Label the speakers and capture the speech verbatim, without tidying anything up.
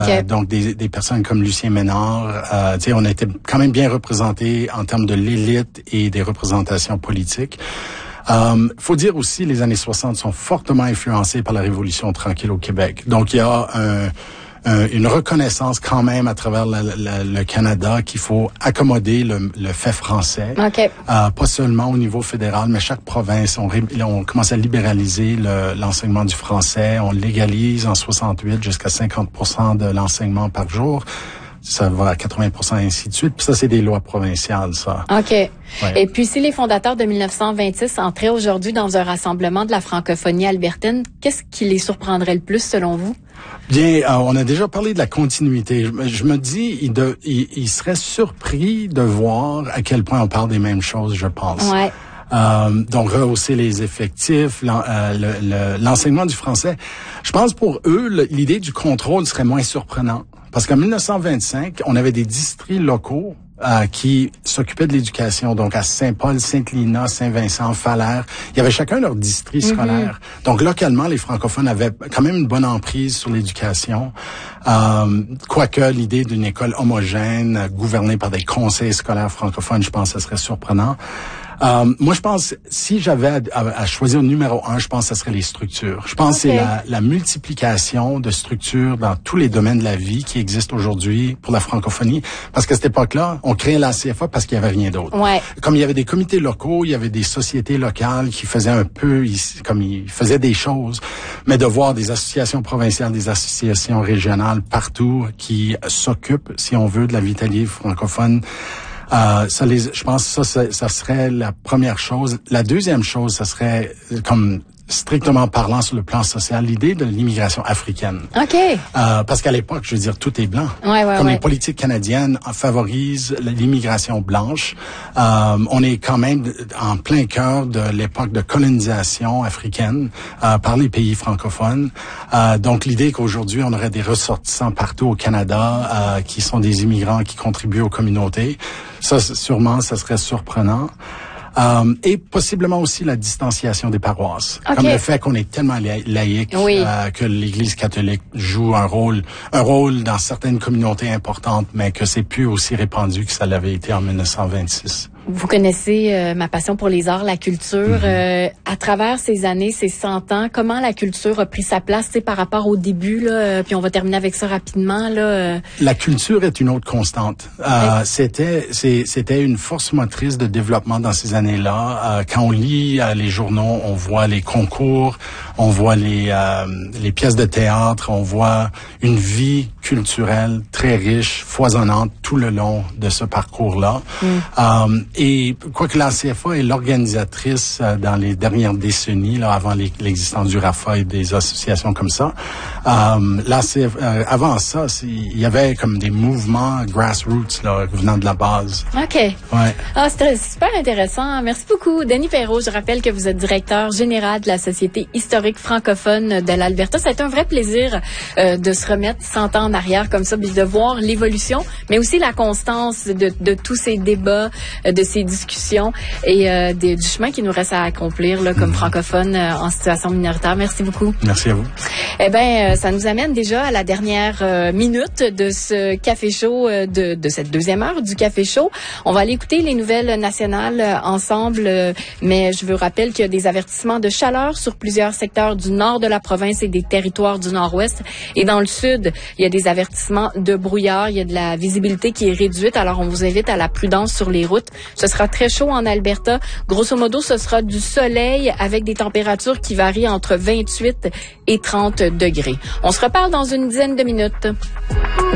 Speaker 1: Okay.
Speaker 2: Euh, donc des, des personnes comme Lucien Ménard, euh, tu sais, on était quand même bien représentés en termes de l'élite et des représentations politiques. Euh, faut dire aussi, les années soixante sont fortement influencées par la Révolution tranquille au Québec. Donc il y a un Euh, une reconnaissance quand même à travers la, la, le Canada qu'il faut accommoder le, le fait français.
Speaker 1: Okay.
Speaker 2: Euh, pas seulement au niveau fédéral, mais chaque province, on, on commence à libéraliser le, l'enseignement du français. On légalise en soixante-huit jusqu'à cinquante pour cent de l'enseignement par jour. Ça va à quatre-vingts pour cent et ainsi de suite. Puis ça, c'est des lois provinciales, ça.
Speaker 1: OK.
Speaker 2: Ouais.
Speaker 1: Et puis, si les fondateurs de dix-neuf cent vingt-six entraient aujourd'hui dans un rassemblement de la francophonie albertaine, qu'est-ce qui les surprendrait le plus, selon vous?
Speaker 2: Bien, euh, on a déjà parlé de la continuité. Je, je me dis, il, de, il, il serait surpris de voir à quel point on parle des mêmes choses, je pense.
Speaker 1: Ouais.
Speaker 2: Euh, donc, rehausser les effectifs, l'en, euh, le, le, l'enseignement du français. Je pense pour eux, le, l'idée du contrôle serait moins surprenante. Parce qu'en dix-neuf cent vingt-cinq, on avait des districts locaux euh, qui s'occupaient de l'éducation. Donc, à Saint-Paul, Sainte-Lina, Saint-Vincent, Falaire, il y avait chacun leur district mm-hmm. scolaire. Donc, localement, les francophones avaient quand même une bonne emprise sur l'éducation. Euh, quoique l'idée d'une école homogène, gouvernée par des conseils scolaires francophones, je pense que ce serait surprenant. Euh, moi, je pense, si j'avais à, à, à choisir numéro un, je pense que ce serait les structures. Je pense okay. que c'est la, la multiplication de structures dans tous les domaines de la vie qui existent aujourd'hui pour la francophonie. Parce qu'à cette époque-là, on créait la C F A parce qu'il y avait rien d'autre.
Speaker 1: Ouais.
Speaker 2: Comme il y avait des comités locaux, il y avait des sociétés locales qui faisaient un peu, comme ils faisaient des choses, mais de voir des associations provinciales, des associations régionales partout qui s'occupent, si on veut, de la vitalité francophone. Euh, ça les, je pense que ça, ça, ça serait la première chose. La deuxième chose, ça serait comme strictement parlant sur le plan social, l'idée de l'immigration africaine.
Speaker 1: OK.
Speaker 2: Euh, parce qu'à l'époque, je veux dire, tout est blanc.
Speaker 1: Ouais, ouais,
Speaker 2: Comme
Speaker 1: ouais.
Speaker 2: les politiques canadiennes favorisent l'immigration blanche, euh, on est quand même en plein cœur de l'époque de colonisation africaine euh, par les pays francophones. Euh, donc, l'idée qu'aujourd'hui, on aurait des ressortissants partout au Canada euh, qui sont des immigrants qui contribuent aux communautés, ça, sûrement, ça serait surprenant. Euh, et possiblement aussi la distanciation des paroisses.
Speaker 1: Okay.
Speaker 2: Comme le fait qu'on est tellement la- laïque
Speaker 1: oui.
Speaker 2: euh, que l'Église catholique joue un rôle un rôle dans certaines communautés importantes, mais que c'est plus aussi répandu que ça l'avait été en dix-neuf cent vingt-six.
Speaker 1: Vous connaissez euh, ma passion pour les arts, la culture. Mm-hmm. Euh, à travers ces années, ces cent ans, comment la culture a pris sa place, tu sais, par rapport au début, là, euh, puis on va terminer avec ça rapidement, là. Euh...
Speaker 2: La culture est une autre constante. Euh, ouais. C'était, c'est, c'était une force motrice de développement dans ces années-là. Euh, quand on lit euh, les journaux, on voit les concours, on voit les, euh, les pièces de théâtre, on voit une vie culturelle très riche, foisonnante tout le long de ce parcours-là. Mm. Euh, Et quoique la C F A est l'organisatrice euh, dans les dernières décennies, là, avant les, l'existence du RAFA et des associations comme ça, euh, la C F A, euh, avant ça, il y avait comme des mouvements grassroots là, venant de la base.
Speaker 1: OK.
Speaker 2: Ouais.
Speaker 1: Ah, c'était super intéressant. Merci beaucoup. Denis Perrault, je rappelle que vous êtes directeur général de la Société historique francophone de l'Alberta. Ça a été un vrai plaisir euh, de se remettre cent ans en arrière comme ça, puis de voir l'évolution, mais aussi la constance de, de tous ces débats, euh, de ces discussions et euh, des, du chemin qui nous reste à accomplir là, comme mmh. francophones euh, en situation minoritaire. Merci beaucoup.
Speaker 2: Merci à vous.
Speaker 1: Eh bien, euh, ça nous amène déjà à la dernière euh, minute de ce Café Chaud, euh, de, de cette deuxième heure du Café Chaud. On va aller écouter les nouvelles nationales euh, ensemble, euh, mais je vous rappelle qu'il y a des avertissements de chaleur sur plusieurs secteurs du nord de la province et des territoires du nord-ouest. Et dans le sud, il y a des avertissements de brouillard. Il y a de la visibilité qui est réduite. Alors, on vous invite à la prudence sur les routes. Ce sera très chaud en Alberta. Grosso modo, ce sera du soleil avec des températures qui varient entre vingt-huit et trente degrés. On se reparle dans une dizaine de minutes.